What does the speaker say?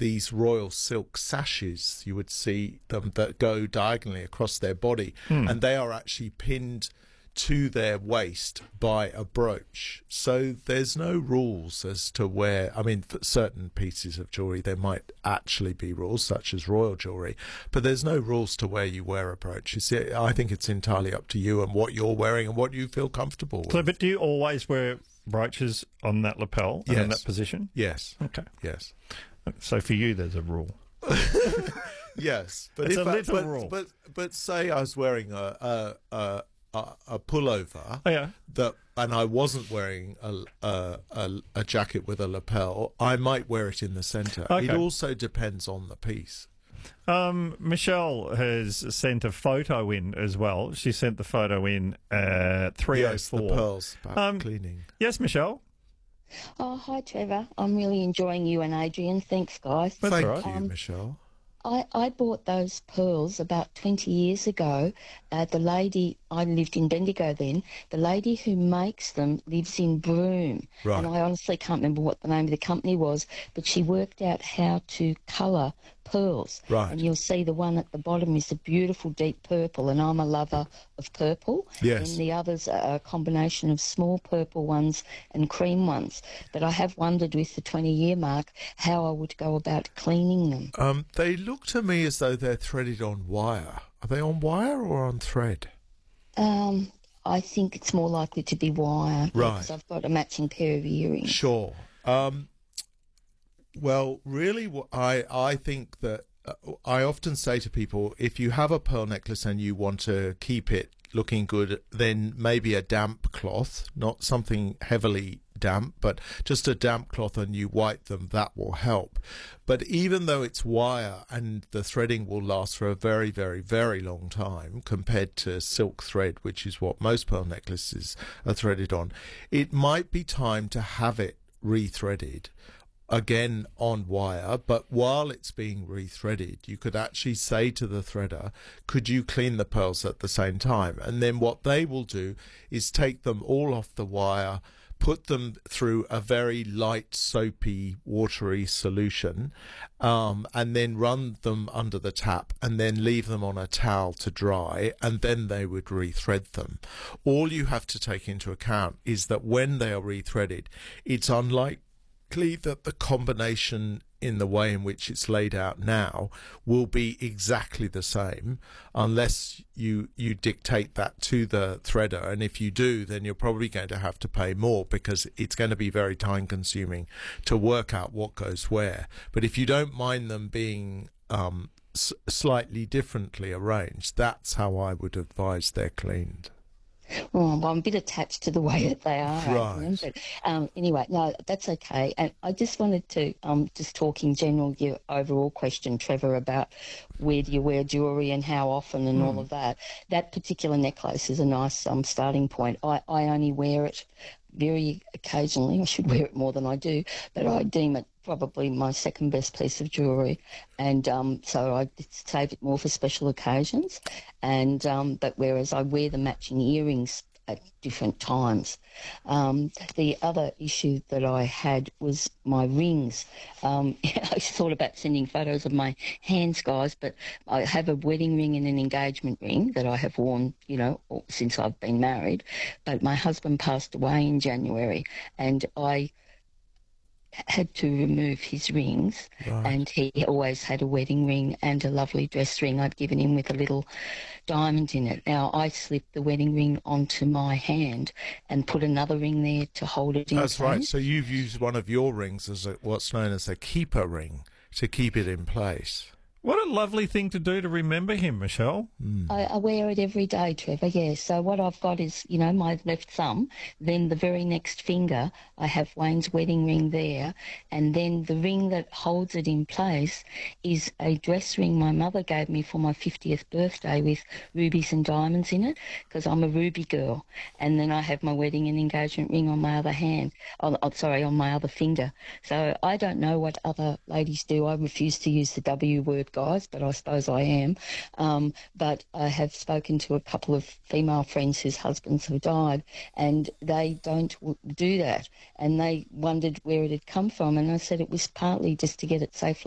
these royal silk sashes. You would see them that go diagonally across their body, and they are actually pinned to their waist by a brooch. So there's no rules as to where, I mean, for certain pieces of jewellery there might actually be rules, such as royal jewellery, but there's no rules to where you wear a brooch. You see, I think it's entirely up to you and what you're wearing and what you feel comfortable with. So, but do you always wear brooches on that lapel and in that position? Yes. Okay. Yes. So for you, there's a rule. Yes, but it's a little rule. But say I was wearing a pullover, and I wasn't wearing a jacket with a lapel, I might wear it in the centre. Okay. It also depends on the piece. Michelle has sent a photo in as well. She sent the photo in 3:04. Yes, the pearls about cleaning. Yes, Michelle. Oh, hi, Trevor. I'm really enjoying you and Adrian. Thanks, guys. Thank you, Michelle. I bought those pearls about 20 years ago. The lady, I lived in Bendigo then, the lady who makes them lives in Broome. Right. And I honestly can't remember what the name of the company was, but she worked out how to colour pearls. Right. And you'll see the one at the bottom is a beautiful deep purple, and I'm a lover of purple. Yes. And the others are a combination of small purple ones and cream ones. But I have wondered with the 20-year mark how I would go about cleaning them. They look to me as though they're threaded on wire. Are they on wire or on thread? I think it's more likely to be wire. Right. Because I've got a matching pair of earrings. Sure. Well, really, I think that I often say to people, if you have a pearl necklace and you want to keep it looking good, then maybe a damp cloth, not something heavily damp, but just a damp cloth, and you wipe them, that will help. But even though it's wire and the threading will last for a very, very, very long time compared to silk thread, which is what most pearl necklaces are threaded on, it might be time to have it rethreaded again on wire. But while it's being rethreaded, you could actually say to the threader, could you clean the pearls at the same time? And then what they will do is take them all off the wire, put them through a very light, soapy, watery solution, and then run them under the tap and then leave them on a towel to dry, and then they would rethread them. All you have to take into account is that when they are rethreaded, it's unlikely that the combination in the way in which it's laid out now will be exactly the same unless you dictate that to the threader. And if you do, then you're probably going to have to pay more because it's going to be very time consuming to work out what goes where. But if you don't mind them being slightly differently arranged, that's how I would advise they're cleaned. Oh, well, I'm a bit attached to the way that they are. Right. Adrian, but anyway, no, that's okay. And I just wanted to just talk in general, your overall question, Trevor, about where do you wear jewellery and how often and all of that. That particular necklace is a nice starting point. I only wear it very occasionally. I should wear it more than I do, but I deem it probably my second best piece of jewellery, and so I save it more for special occasions. And but whereas I wear the matching earrings at different times. The other issue that I had was my rings. I thought about sending photos of my hands, guys, but I have a wedding ring and an engagement ring that I have worn, since I've been married. But my husband passed away in January, and I had to remove his rings. Right. And he always had a wedding ring and a lovely dress ring I'd given him with a little diamond in it. Now I slipped the wedding ring onto my hand and put another ring there to hold it in place. That's right. So you've used one of your rings as what's known as a keeper ring to keep it in place. What a lovely thing to do to remember him, Michelle. I wear it every day, Trevor, yeah. So what I've got is, my left thumb, then the very next finger, I have Wayne's wedding ring there, and then the ring that holds it in place is a dress ring my mother gave me for my 50th birthday with rubies and diamonds in it, because I'm a ruby girl. And then I have my wedding and engagement ring on my other hand, on my other finger. So I don't know what other ladies do. I refuse to use the W word, guys, but I suppose I am. But I have spoken to a couple of female friends whose husbands have died, and they don't do that. And they wondered where it had come from, and I said it was partly just to get it safely